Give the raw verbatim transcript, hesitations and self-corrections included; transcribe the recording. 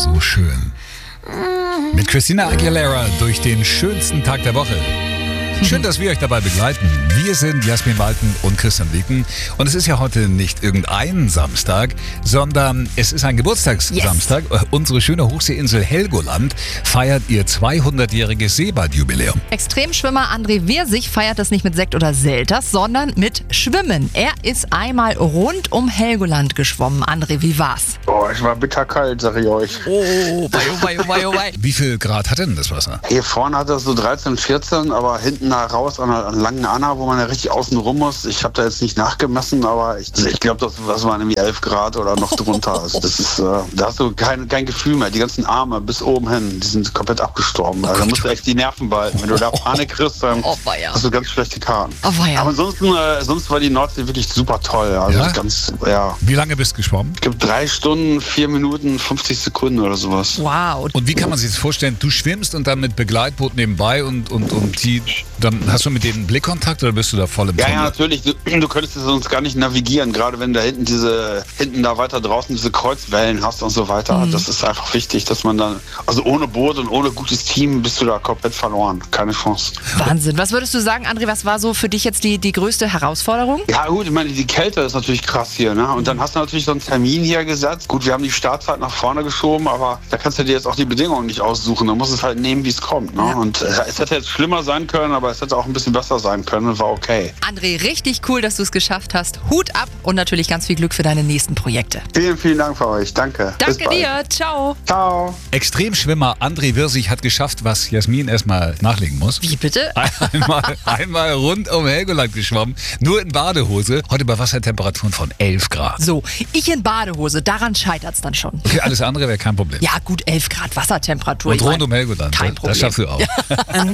so schön. Mit Christina Aguilera durch den schönsten Tag der Woche. Schön, dass wir euch dabei begleiten. Wir sind Jasmin Walten und Christian Wieken. Und es ist ja heute nicht irgendein Samstag, sondern es ist ein Geburtstagssamstag. Yes. Unsere schöne Hochseeinsel Helgoland feiert ihr zweihundertjähriges Seebadjubiläum. Extremschwimmer André Wirsig feiert das nicht mit Sekt oder Selters, sondern mit Schwimmen. Er ist einmal rund um Helgoland geschwommen. André, wie war's? Oh, ich war bitterkalt, sag ich euch. Oh, oh, oh, oh, oh, oh, oh. Wie viel Grad hat denn das Wasser? Hier vorne hat es so dreizehn, vierzehn, aber hinten da raus an der an langen Anna, wo man ja richtig außen rum muss. Ich habe da jetzt nicht nachgemessen, aber ich, ich glaube, das, das waren irgendwie elf Grad oder noch drunter. Also das ist, äh, da hast du kein, kein Gefühl mehr. Die ganzen Arme bis oben hin, die sind komplett abgestorben. Also da musst du echt die Nerven behalten. Wenn du da Panik kriegst, dann oh, hast du ganz schlechte Karten. Oh, aber ansonsten, äh, sonst war die Nordsee wirklich super toll. Also ja? ganz, ja. Wie lange bist du geschwommen? Ich glaube drei Stunden, vier Minuten, fünfzig Sekunden oder sowas. Wow. Und wie kann man sich das vorstellen? Du schwimmst und dann mit Begleitboot nebenbei und, und, und die, dann hast du mit denen Blickkontakt oder bist du da voll im Ja, Tunnel? ja, natürlich. Du, du könntest es sonst gar nicht navigieren, gerade wenn da hinten diese, hinten da weiter draußen diese Kreuzwellen hast und so weiter. Mhm. Das ist einfach wichtig, dass man dann, also ohne Boot und ohne gutes Team bist du da komplett verloren. Keine Chance. Wahnsinn. Was würdest du sagen, André, was war so für dich jetzt die, die größte Herausforderung? Ja gut, ich meine, die Kälte ist natürlich krass hier, ne? Und dann hast du natürlich so einen Termin hier gesetzt. Gut, wir haben die Startzeit nach vorne geschoben, aber da kannst du dir jetzt auch die Bedingungen nicht aussuchen. Da musst du es halt nehmen, wie es kommt, ne? Ja. Und äh, es hätte jetzt schlimmer sein können, aber es hätte auch ein bisschen besser sein können und war okay. André, richtig cool, dass du es geschafft hast. Hut ab und natürlich ganz viel Glück für deine nächsten Projekte. Vielen, vielen Dank für euch. Danke. Bis Danke bald. dir. Ciao. Ciao. Extremschwimmer André Wirsig hat geschafft, was Jasmin erstmal nachlegen muss. Wie bitte? Einmal, einmal rund um Helgoland geschwommen, nur in Badehose. Heute bei Wassertemperaturen von elf Grad. So, ich in Badehose, daran scheitert's dann schon. Für alles andere wäre kein Problem. Ja gut, elf Grad Wassertemperatur. Und ich rund mein, um Helgoland, kein das Problem. schaffst du auch.